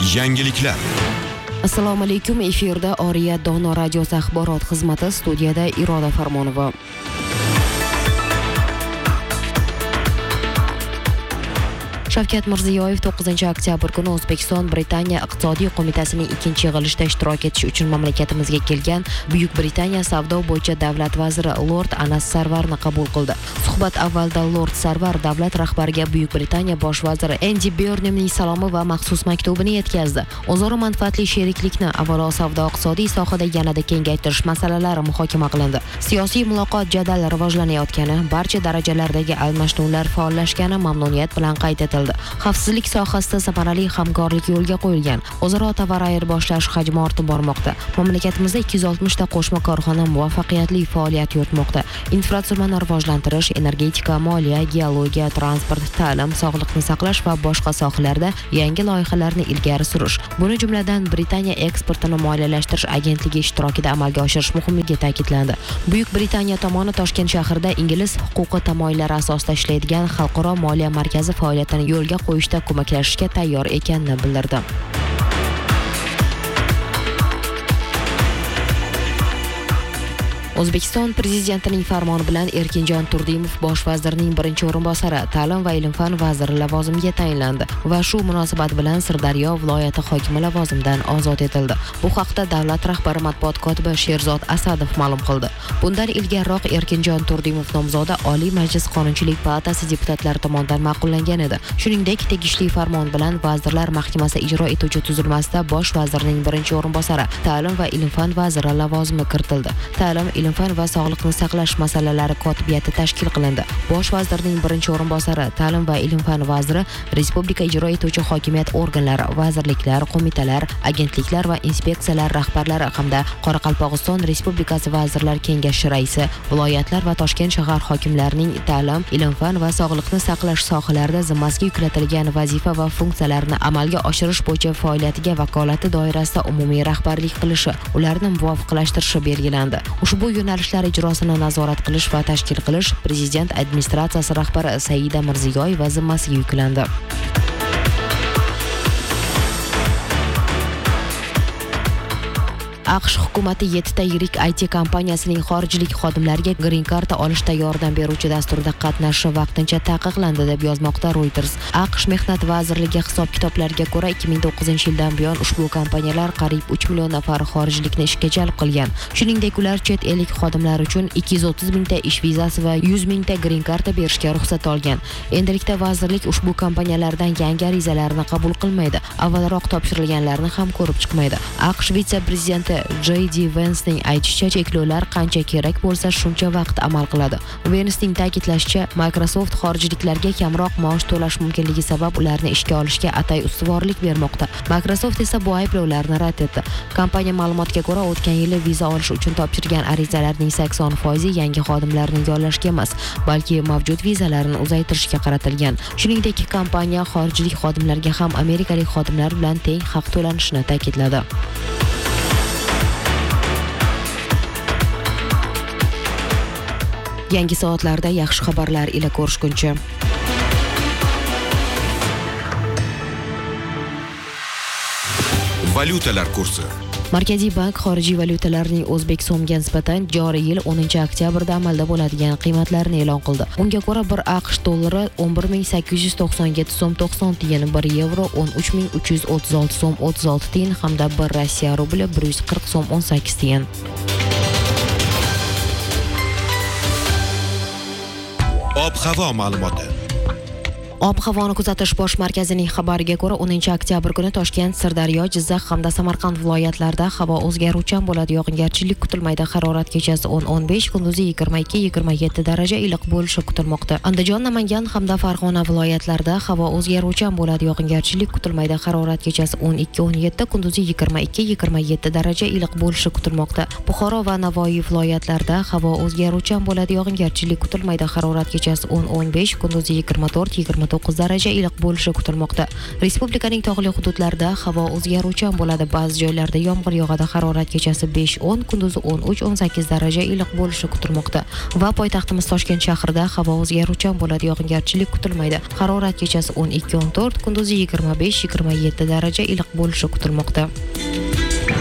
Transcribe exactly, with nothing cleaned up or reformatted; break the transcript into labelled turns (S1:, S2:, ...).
S1: Yangiliklar.
S2: Assalomu alaykum, efirda Oriya Dono radiosi axborot xizmati, studiyada Iroda Farmonova. Shavkat Mirziyoyev to'qqizinchi oktyabr kuni O'zbekiston Britaniya iqtisodiy qo'mitasining ikkinchi yig'ilishida ishtirok etish uchun mamlakatimizga kelgan Buyuk Britaniya savdo bo'yicha davlat vaziri Lord Anas Sarvarni qabul qildi. Suhbat avvalda Lord Sarvar davlat rahbariga Buyuk Britaniya bosh vaziri Andy Burnhamning salomi va maxsus maktubini yetkazdi. O'zaro manfaatli sheriklikni avvalo savdo-iqtisodiy sohada yanada kengaytirish masalalari muhokama qilindi. Siyosiy muloqot jadal rivojlanayotgani, barcha darajalardagi almashinuvlar faollashgani mamnuniyat bilan qayd etildi. Xavfsizlik sohasida samarali hamkorlik yo'lga qo'yilgan. O'zaro tovar ayirboshlash hajmi ortib bormoqda. Mamlakatimizda ikki yuz oltmish ta qo'shma korxona muvaffaqiyatli faoliyat yuritmoqda. Infratuzilmani rivojlantirish, energetika, moliya, geologiya, transport, ta'lim, sog'liqni saqlash va boshqa sohalarda yangi loyihalarni ilgari surish, buni jumladan Britaniya eksportini moliyalashtirish agentligi ishtirokida amalga oshirish muhimligi ta'kidlandi. Buyuk Britaniya tomoni Toshkent shahrida ingliz huquqi tamoyillari asosida ishlaydigan xalqaro moliya markazi faoliyatini yo'lga qo'yishda ko'maklashishga tayyor ekanini bildirdi. O'zbekiston prezidentining farmoni bilan Erkinjon Turdimov bosh vazirning birinchi o'rinbosari, ta'lim va ilm-fan vaziri lavozimiga tayinlandi va shu munosabat bilan Sirdaryo viloyati hokimi lavozimidan ozod etildi. Bu haqda davlat rahbari matbuot kotibi Sherzod Asadov ma'lum qildi. Bundan ilgariroq Erkinjon Turdimov nomzodi Oliy Majlis Qonunchilik palatasi deputatlari tomonidan ma'qullangan edi. Shuningdek, tegishli farmon bilan Vazirlar Mahkamasi ijro etuvchi tuzilmasida bosh vazirning birinchi o'rinbosari, ta'lim va ilm-fan vaziri lavozimi kiritildi. Ta'lim, ilm-fan va sog'liqni saqlash masalalari kotibiyati tashkil qilindi. Bosh vazirning birinchi o'rinbosari, ta'lim va ilm-fan vaziri respublika ijro etuvchi hokimiyat organlari, vazirliklar, qo'mitalar, agentliklar va inspeksiyalar rahbarlari hamda Qoraqalpog'iston Respublikasi Vazirlar Kengashi raisi, viloyatlar va Toshkent shahar hokimlarining ta'lim, ilm-fan va sog'liqni saqlash sohalarida zimmasiga yuklatilgan vazifa va funksiyalarni amalga oshirish bo'yicha faoliyatiga vakolati doirasida umumiy rahbarlik qilishi, ularni muvofiqlashtirishi belgilandi. Ushbu yo'nalishlar ijrosini nazorat qilish va tashkil qilish prezident administratsiyasi rahbari Saida Mirziyoyeva zimmasiga yuklandi. AQSh hukumati yettita yirik I T kompaniyasining xorijlik xodimlariga green karta olishda yordam beruvchi dasturda qatnashishi vaqtincha taqiqlandi deb yozmoqda Reuters. AQSh Mehnat vazirligi hisob-kitoblariga ko'ra ikki ming to'qqizinchi yildan buyon ushbu kompaniyalar qariyb uch million nafar xorijlikni ishga jalb qilgan. Shuningdek, ular chet ellik xodimlar uchun ikki yuz o'ttiz mingta ish vizasi va yuz mingta green karta berishga ruxsat olgan. Endilikda vazirlik ushbu kompaniyalardan yangi arizalarni qabul qilmaydi. Avvalroq topshirilganlarni ham ko'rib chiqmaydi. AQSh vitse-prezidenti J D Vance'ning aytishicha, cheklovlar qancha kerak bo'lsa shuncha vaqt amal qiladi. Vance'ning ta'kidlashicha, Microsoft xorijliklarga kamroq maosh to'lash mumkinligi sabab ularni ishga olishga atay ustuvorlik bermoqda. Microsoft esa bu ayblovlarni rad etdi. Kompaniya ma'lumotiga ko'ra, o'tgan yili viza olish uchun topshirgan arizalarning sakson foizi yangi xodimlarni yollashga emas, balki mavjud vizalarni uzaytirishga qaratilgan. Shuningdek, kompaniya xorijlik xodimlarga ham amerikalik xodimlar bilan teng haq to'lanishini ta'kidladi. Yangi soatlarda yaxshi xabarlar ila ko'rishguncha.
S1: Valyutalar kursi.
S2: Markaziy bank xorijiy valyutalarning o'zbek so'miga nisbatan joriy yil o'ninchi oktyabrda amalda bo'ladigan qiymatlarini e'lon qildi. Unga ko'ra, bir AQSh dollari o'n bir ming sakkiz yuz to'qson yetti so'm to'qson tiyin, bir yevro o'n uch ming uch yuz o'ttiz olti so'm o'ttiz olti tiyin hamda bir Rossiya rubli bir yuz qirq so'm o'n sakkiz tiyin.
S1: Ob-havo ma'lumoti.
S2: Ob-havoni kuzatish bosh markazining xabariga ko'ra, o'ninchi oktyabr kuni Toshkent, Sirdaryo, Jizzax hamda Samarqand viloyatlarida havo o'zgaruvchan bo'ladi. Yog'ingarchilik kutilmaydi. Harorat kechasi o'n o'n besh, kunduzi yigirma ikki yigirma yetti daraja iliq bo'lishi kutilmoqda. Andijon, Namangan hamda Farg'ona viloyatlarida havo o'zgaruvchan bo'ladi. Yog'ingarchilik kutilmaydi. Harorat kechasi o'n ikki o'n yetti, kunduzi yigirma ikki yigirma yetti daraja iliq bo'lishi kutilmoqda. Buxoro va Navoiy viloyatlarida havo o'zgaruvchan bo'ladi. Yog'ingarchilik kutilmaydi. Harorat kechasi o'n o'n besh, kunduzi yigirma to'rt yigirma to'qqiz daraja iliq bo'lishi kutilmoqda. Respublikaning tog'li hududlarida havo o'zgaruvchan bo'ladi. Ba'zi joylarda yomg'ir yog'adi. Harorat kechasi besh o'n, kunduzi o'n uch o'n sakkiz daraja iliq bo'lishi kutilmoqda. Va poytaxtimiz Toshkent shahrida havo o'zgaruvchan bo'ladi. Yog'ingarchilik kutilmaydi. Harorat kechasi o'n ikki o'n to'rt, kunduzi yigirma besh yigirma yetti daraja iliq bo'lishi kutilmoqda.